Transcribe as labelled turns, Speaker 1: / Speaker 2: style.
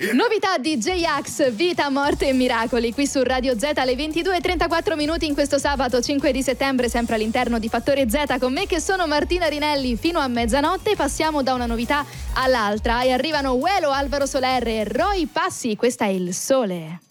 Speaker 1: Novità di J-Ax, Vita, Morte e Miracoli, qui su Radio Z alle 22:34 minuti in questo sabato 5 di settembre, sempre all'interno di Fattore Z con me che sono Martina Rinelli fino a mezzanotte. Passiamo da una novità all'altra e arrivano Uelo, Alvaro Soler e Roy Passi, questa è Il Sole.